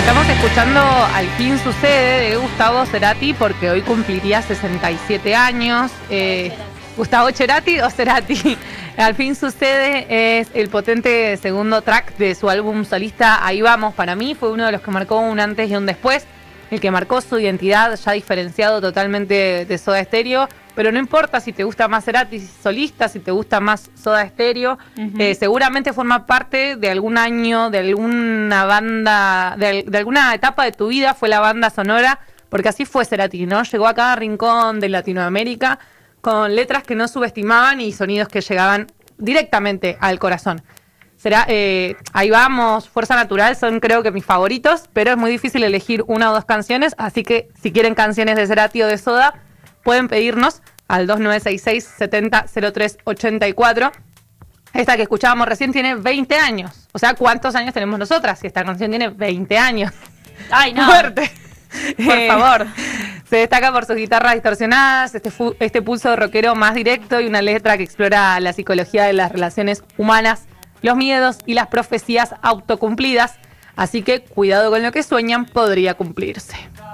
Estamos escuchando Al fin sucede de Gustavo Cerati porque hoy cumpliría 67 años. Gustavo Cerati o Cerati. Al fin sucede es el potente segundo track de su álbum solista Ahí Vamos. Para mí fue uno de los que marcó un antes y un después, el que marcó su identidad ya diferenciado totalmente de Soda Stereo. Pero no importa si te gusta más Cerati solista, si te gusta más Soda Stereo, seguramente forma parte de algún año, de alguna banda, de alguna etapa de tu vida, fue la banda sonora, porque así fue Cerati, ¿no? Llegó a cada rincón de Latinoamérica con letras que no subestimaban y sonidos que llegaban directamente al corazón. Ahí Vamos, Fuerza Natural son creo que mis favoritos, pero es muy difícil elegir una o dos canciones, así que si quieren canciones de Cerati o de Soda, pueden pedirnos al 2966-700384. Esta que escuchábamos recién tiene 20 años. O sea, ¿cuántos años tenemos nosotras? Si esta canción tiene 20 años. ¡Ay, no! ¡Fuerte! Por favor. Se destaca por sus guitarras distorsionadas, este pulso rockero más directo y una letra que explora la psicología de las relaciones humanas, los miedos y las profecías autocumplidas. Así que cuidado con lo que sueñan, podría cumplirse.